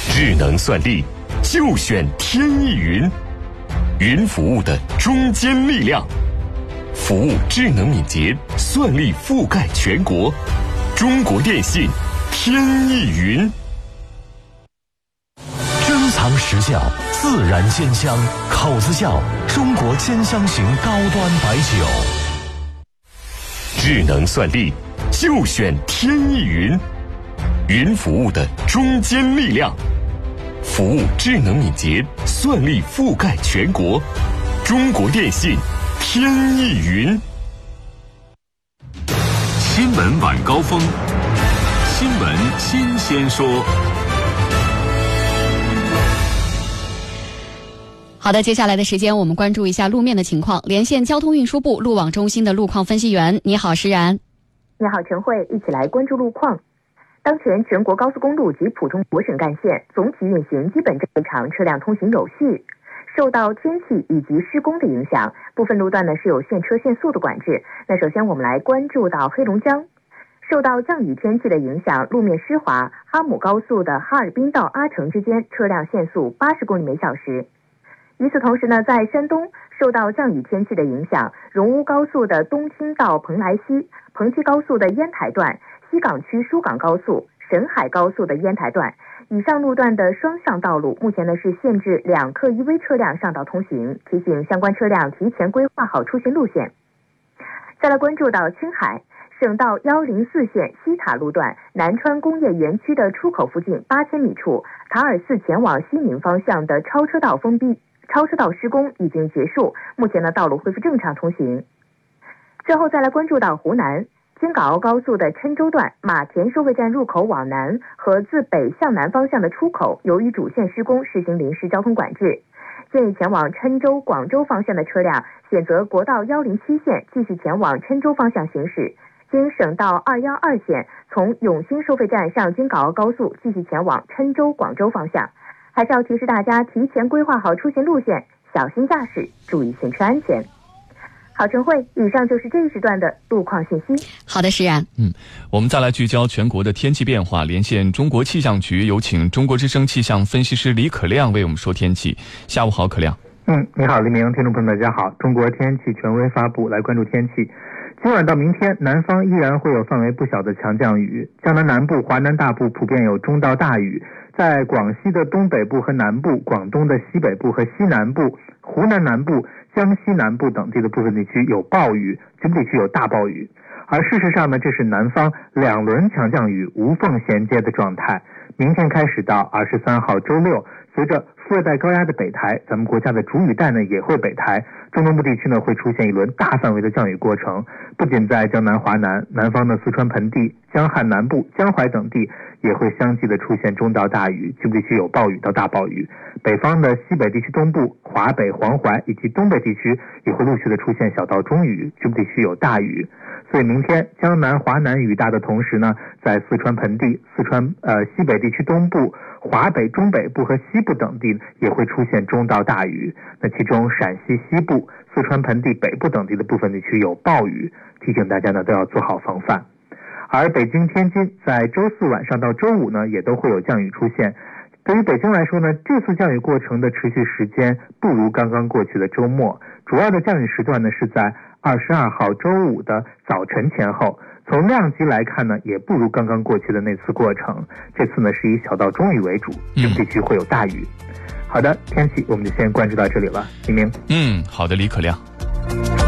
智能算力就选天翼云，云服务的中坚力量，服务智能敏捷，算力覆盖全国。中国电信天翼云。 珍藏实效，自然鲜香，口子窖中国兼香型高端白酒。 智能算力就选天翼云，云服务的中坚力量，服务智能敏捷，算力覆盖全国。中国电信天翼云。 新闻晚高峰，新闻新鲜说。 好的，接下来的时间我们关注一下路面的情况。连线交通运输部路网中心的路况分析员，你好，施然。 你好，陈慧，一起来关注路况。当前全国高速公路及普通国省干线总体运行基本正常，车辆通行有序。受到天气以及施工的影响，部分路段呢是有限车限速的管制。那首先我们来关注到黑龙江，受到降雨天气的影响，路面湿滑，哈姆高速的哈尔滨到阿城之间车辆限速80公里每小时。与此同时呢，在山东受到降雨天气的影响，荣乌高速的东青到蓬莱西、蓬溪高速的烟台段、西港区疏港高速、沈海高速的烟台段以上路段的双向道路，目前呢是限制2客1危车辆上道通行，提醒相关车辆提前规划好出行路线。再来关注到青海省道104线西塔路段南川工业园区的出口附近8000米处，塔尔寺前往西宁方向的超车道封闭。超车道施工已经结束，目前的道路恢复正常通行。最后再来关注到湖南京港澳高速的郴州段马田收费站入口往南和自北向南方向的出口，由于主线施工实行临时交通管制，建议前往郴州、广州方向的车辆选择国道107线继续前往郴州方向行驶，经省道212线从永兴收费站上京港澳高速继续前往郴州、广州方向。还是要提示大家提前规划好出行路线，小心驾驶，注意行车安全。好，陈慧，以上就是这一时段的路况信息。 好的，施然。 我们再来聚焦全国的天气变化，连线中国气象局，有请中国之声气象分析师李可亮为我们说天气。下午好，可亮。 你好，黎明，听众朋友们大家好。中国天气权威发布，来关注天气。今晚到明天，南方依然会有范围不小的强降雨，江南南部、华南大部普遍有中到大雨，在广西的东北部和南部、广东的西北部和西南部、湖南南部、江西南部等地的部分地区有暴雨，局部地区有大暴雨。而事实上呢，这是南方2轮强降雨无缝衔接的状态。明天开始到23号周六，随着副热带高压的北抬，咱们国家的主雨带呢也会北抬，中东部地区呢会出现一轮大范围的降雨过程，不仅在江南、华南，南方的四川盆地、江汉南部、江淮等地也会相继的出现中到大雨，局部地区有暴雨到大暴雨。北方的西北地区东部、华北、黄淮以及东北地区也会陆续的出现小到中雨，局部地区有大雨。所以明天江南、华南雨大的同时呢，在四川盆地、西北地区东部、华北、中北部和西部等地也会出现中到大雨。那其中陕西西部、四川盆地北部等地的部分地区有暴雨，提醒大家呢都要做好防范。而北京、天津在周四晚上到周五呢也都会有降雨出现。对于北京来说呢，这次降雨过程的持续时间不如刚刚过去的周末，主要的降雨时段呢是在22号周五的早晨前后，从量级来看呢，也不如刚刚过去的那次过程。这次呢是以小到中雨为主，局部地区会有大雨。好的，天气我们就先关注到这里了。黎明。 好的，李可亮。